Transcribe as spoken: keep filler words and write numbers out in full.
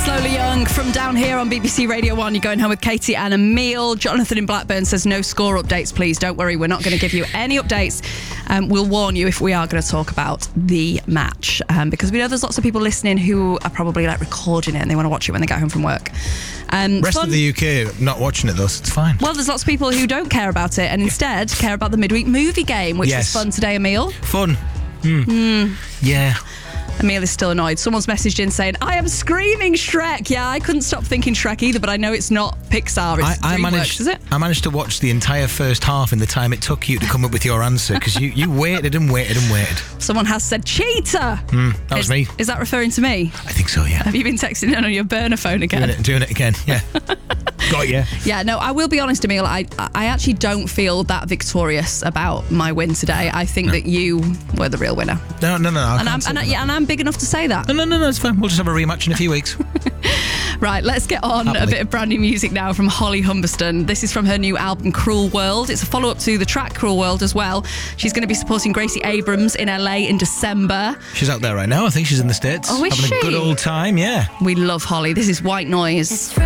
Lola Young from down here on B B C Radio one. You're going home with Katie and Emil. Jonathan in Blackburn says no score updates, please. Don't worry, we're not going to give you any updates. Um, we'll warn you if we are going to talk about the match, um, because we know there's lots of people listening who are probably like recording it and they want to watch it when they get home from work. Um, Rest fun- of the U K not watching it though, so it's fine. Well, there's lots of people who don't care about it and instead care about the midweek movie game, which Yes. was fun today, Emil. Fun. Mm. Mm. Yeah. Emil is still annoyed. Someone's messaged in saying, I am screaming Shrek. Yeah, I couldn't stop thinking Shrek either, but I know it's not Pixar. It's I, I DreamWorks, managed. is it? I managed to watch the entire first half in the time it took you to come up with your answer, because you, you waited and waited and waited. Someone has said cheater. Mm, that was is, me. Is that referring to me? I think so, yeah. Have you been texting in on your burner phone again? Doing it, doing it again, yeah. Got ya. Yeah, no, I will be honest, Emil. I I actually don't feel that victorious about my win today. I think No. that you were the real winner. No, no, no. I And I'm, can't say and, I, that. yeah, and I'm big enough to say that. No, no, no, no, it's fine. We'll just have a rematch in a few weeks. Right, let's get on Happily. a bit of brand new music now from Holly Humberston. This is from her new album, Cruel World. It's a follow-up to the track Cruel World as well. She's going to be supporting Gracie Abrams in L A in December. She's out there right now. I think she's in the States. Oh, is having she? a good old time, yeah. We love Holly. This is White Noise.